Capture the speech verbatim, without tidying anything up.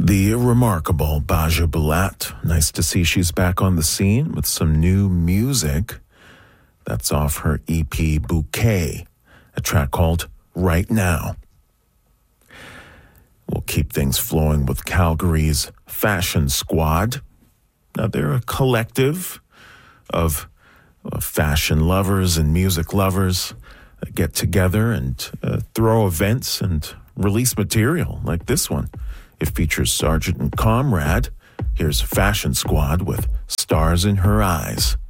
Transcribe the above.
The remarkable Baja Bulat. Nice to see she's back on the scene with some new music. That's off her E P Bouquet, a track called Right Now. We'll keep things flowing with Calgary's Fashion Squad. Now, they're a collective of uh, fashion lovers and music lovers that get together and uh, throw events and release material like this one. It features Sergeant and Comrade. Here's Fashion Squad with Stars in Her Eyes.